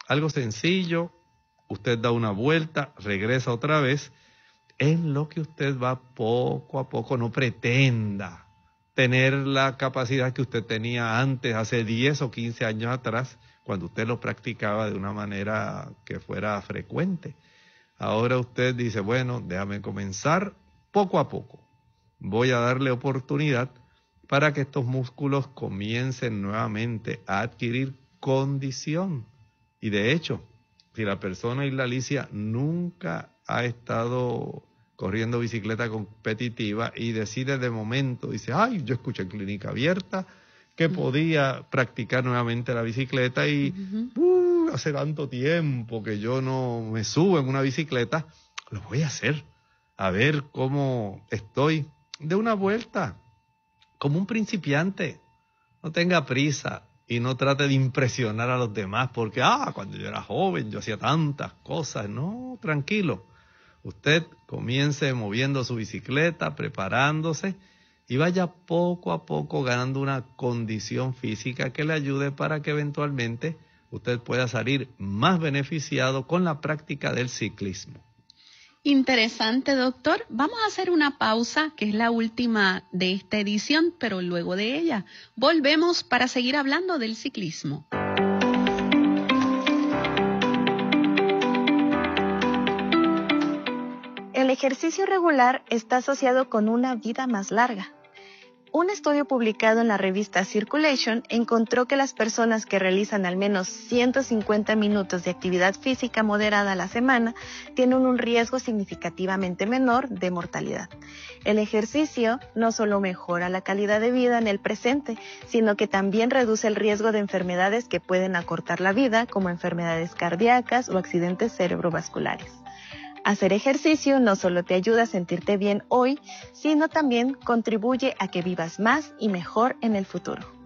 algo sencillo, usted da una vuelta, regresa otra vez, en lo que usted va poco a poco. No pretenda tener la capacidad que usted tenía antes, hace 10 o 15 años atrás, cuando usted lo practicaba de una manera que fuera frecuente. Ahora usted dice, bueno, déjame comenzar poco a poco. Voy a darle oportunidad para que estos músculos comiencen nuevamente a adquirir condición. Y de hecho, si la persona, Isla Alicia, nunca ha estado corriendo bicicleta competitiva y decide de momento, dice, ay, yo escuché en Clínica Abierta que podía practicar nuevamente la bicicleta y hace tanto tiempo que yo no me subo en una bicicleta, lo voy a hacer, a ver cómo estoy. De una vuelta, como un principiante, no tenga prisa y no trate de impresionar a los demás porque, cuando yo era joven yo hacía tantas cosas. No, tranquilo. Usted comience moviendo su bicicleta, preparándose y vaya poco a poco ganando una condición física que le ayude para que eventualmente usted pueda salir más beneficiado con la práctica del ciclismo. Interesante, doctor. Vamos a hacer una pausa, que es la última de esta edición, pero luego de ella volvemos para seguir hablando del ciclismo. El ejercicio regular está asociado con una vida más larga. Un estudio publicado en la revista Circulation encontró que las personas que realizan al menos 150 minutos de actividad física moderada a la semana tienen un riesgo significativamente menor de mortalidad. El ejercicio no solo mejora la calidad de vida en el presente, sino que también reduce el riesgo de enfermedades que pueden acortar la vida, como enfermedades cardíacas o accidentes cerebrovasculares. Hacer ejercicio no solo te ayuda a sentirte bien hoy, sino también contribuye a que vivas más y mejor en el futuro.